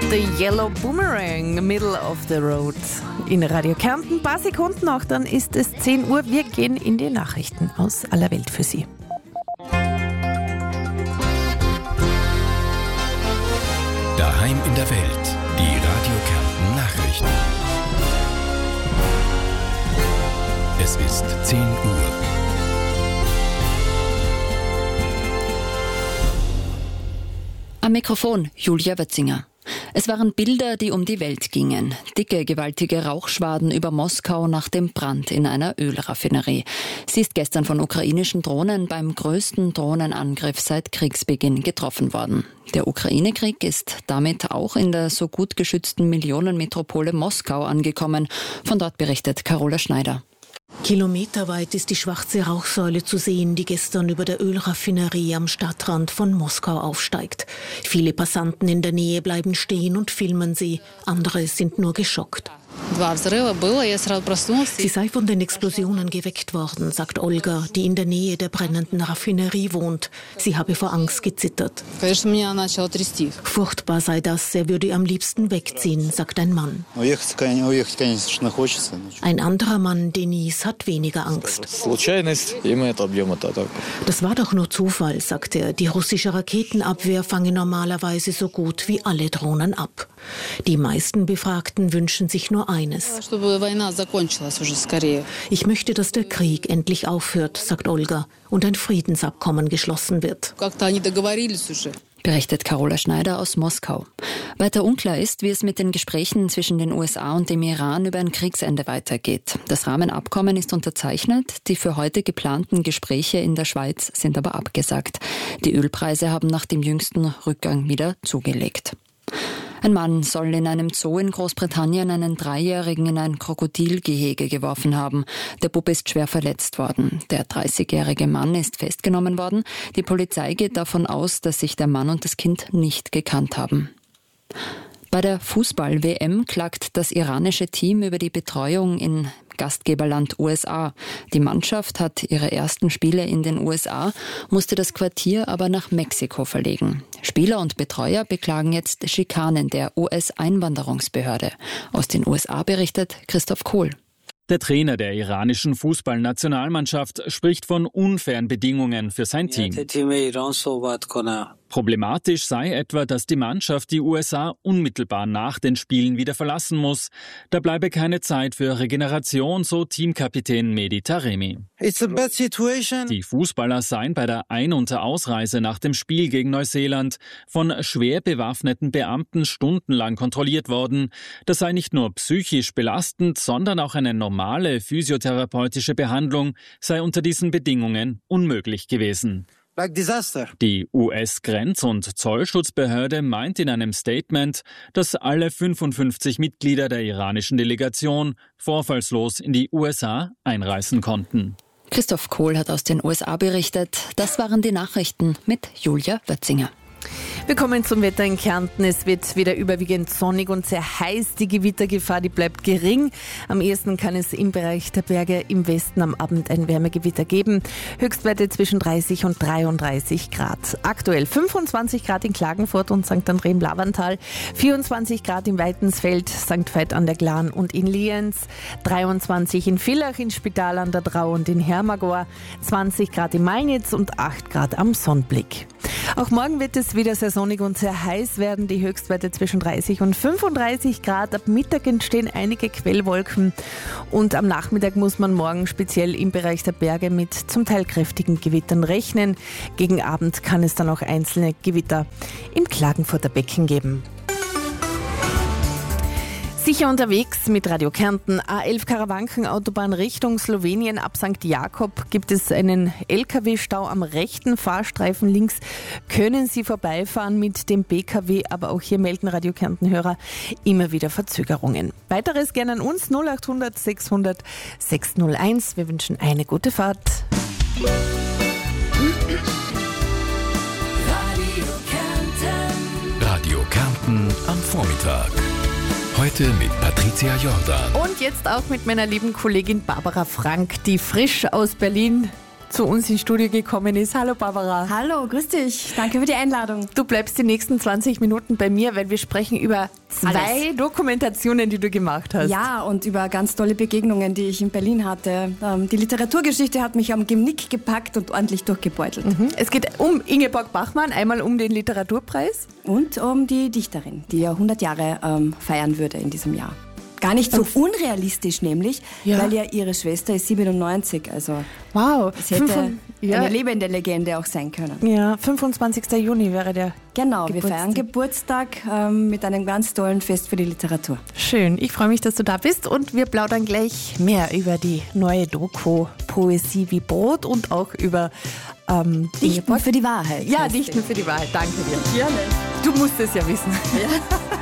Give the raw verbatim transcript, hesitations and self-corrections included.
The Yellow Boomerang, Middle of the Road in Radio Kärnten. Ein paar Sekunden noch, dann ist es zehn Uhr. Wir gehen in die Nachrichten aus aller Welt für Sie. Daheim in der Welt, die Radio Kärnten Nachrichten. Es ist zehn Uhr. Am Mikrofon Julia Wötzinger. Es waren Bilder, die um die Welt gingen. Dicke, gewaltige Rauchschwaden über Moskau nach dem Brand in einer Ölraffinerie. Sie ist gestern von ukrainischen Drohnen beim größten Drohnenangriff seit Kriegsbeginn getroffen worden. Der Ukraine-Krieg ist damit auch in der so gut geschützten Millionenmetropole Moskau angekommen. Von dort berichtet Carola Schneider. Kilometerweit ist die schwarze Rauchsäule zu sehen, die gestern über der Ölraffinerie am Stadtrand von Moskau aufsteigt. Viele Passanten in der Nähe bleiben stehen und filmen sie. Andere sind nur geschockt. Sie sei von den Explosionen geweckt worden, sagt Olga, die in der Nähe der brennenden Raffinerie wohnt. Sie habe vor Angst gezittert. Furchtbar sei das, er würde am liebsten wegziehen, sagt ein Mann. Ein anderer Mann, Denis, hat weniger Angst. Das war doch nur Zufall, sagt er. Die russische Raketenabwehr fange normalerweise so gut wie alle Drohnen ab. Die meisten Befragten wünschen sich nur eines. Ich möchte, dass der Krieg endlich aufhört, sagt Olga, und ein Friedensabkommen geschlossen wird. Berichtet Carola Schneider aus Moskau. Weiter unklar ist, wie es mit den Gesprächen zwischen den U S A und dem Iran über ein Kriegsende weitergeht. Das Rahmenabkommen ist unterzeichnet, die für heute geplanten Gespräche in der Schweiz sind aber abgesagt. Die Ölpreise haben nach dem jüngsten Rückgang wieder zugelegt. Ein Mann soll in einem Zoo in Großbritannien einen Dreijährigen in ein Krokodilgehege geworfen haben. Der Bub ist schwer verletzt worden. Der dreißigjährige Mann ist festgenommen worden. Die Polizei geht davon aus, dass sich der Mann und das Kind nicht gekannt haben. Bei der Fußball-W M klagt das iranische Team über die Betreuung in Gastgeberland U S A. Die Mannschaft hat ihre ersten Spiele in den U S A, musste das Quartier aber nach Mexiko verlegen. Spieler und Betreuer beklagen jetzt Schikanen der U S-Einwanderungsbehörde. Aus den U S A berichtet Christoph Kohl. Der Trainer der iranischen Fußballnationalmannschaft spricht von unfairen Bedingungen für sein Team. Problematisch sei etwa, dass die Mannschaft die U S A unmittelbar nach den Spielen wieder verlassen muss. Da bleibe keine Zeit für Regeneration, so Teamkapitän Mehdi Taremi. Die Fußballer seien bei der Ein- und Ausreise nach dem Spiel gegen Neuseeland von schwer bewaffneten Beamten stundenlang kontrolliert worden. Das sei nicht nur psychisch belastend, sondern auch eine normale physiotherapeutische Behandlung sei unter diesen Bedingungen unmöglich gewesen. Die U S-Grenz- und Zollschutzbehörde meint in einem Statement, dass alle fünfundfünfzig Mitglieder der iranischen Delegation vorfallslos in die U S A einreisen konnten. Christoph Kohl hat aus den U S A berichtet. Das waren die Nachrichten mit Julia Wötzinger. Wir kommen zum Wetter in Kärnten. Es wird wieder überwiegend sonnig und sehr heiß. Die Gewittergefahr, die bleibt gering. Am ehesten kann es im Bereich der Berge im Westen am Abend ein Wärmegewitter geben. Höchstwerte zwischen dreißig und dreiunddreißig Grad. Aktuell fünfundzwanzig Grad in Klagenfurt und Sankt André im Lavantal, vierundzwanzig Grad im Weitensfeld, Sankt Veit an der Glan und in Lienz, dreiundzwanzig in Villach, in Spital an der Drau und in Hermagor, zwanzig Grad in Malnitz und acht Grad am Sonnblick. Auch morgen wird es wieder sehr sonnig und sehr heiß werden. Die Höchstwerte zwischen dreißig und fünfunddreißig Grad. Ab Mittag entstehen einige Quellwolken. Und am Nachmittag muss man morgen speziell im Bereich der Berge mit zum Teil kräftigen Gewittern rechnen. Gegen Abend kann es dann auch einzelne Gewitter im Klagenfurter Becken geben. Sicher unterwegs mit Radio Kärnten. A elf Karawanken-Autobahn Richtung Slowenien. Ab Sankt Jakob gibt es einen L K W-Stau am rechten Fahrstreifen links. Können Sie vorbeifahren mit dem B K W, aber auch hier melden Radio Kärnten-Hörer immer wieder Verzögerungen. Weiteres gerne an uns null acht hundert sechshundert sechshunderteins. Wir wünschen eine gute Fahrt. Radio Kärnten. Radio Kärnten am Vormittag. Heute mit Patricia Jordan. Und jetzt auch mit meiner lieben Kollegin Barbara Frank, die frisch aus Berlin zu uns ins Studio gekommen ist. Hallo Barbara. Hallo, grüß dich. Danke für die Einladung. Du bleibst die nächsten zwanzig Minuten bei mir, weil wir sprechen über zwei Alles. Dokumentationen, die du gemacht hast. Ja, und über ganz tolle Begegnungen, die ich in Berlin hatte. Die Literaturgeschichte hat mich am Genick gepackt und ordentlich durchgebeutelt. Mhm. Es geht um Ingeborg Bachmann, einmal um den Literaturpreis. Und um die Dichterin, die ja hundert Jahre ähm, feiern würde in diesem Jahr. Gar nicht so unrealistisch nämlich, ja. weil ja ihre Schwester ist siebenundneunzig. Also wow. Es hätte Fünf, ja. eine lebende Legende auch sein können. Ja, fünfundzwanzigster Juni wäre der Genau, Geburtstag. Wir feiern Geburtstag ähm, mit einem ganz tollen Fest für die Literatur. Schön, ich freue mich, dass du da bist und wir plaudern gleich mehr über die neue Doku Poesie wie Brot und auch über ähm, Dichten für die Wahrheit. Ja, Dichten für die Wahrheit. Danke dir. Gerne. Du musst es ja wissen. Ja.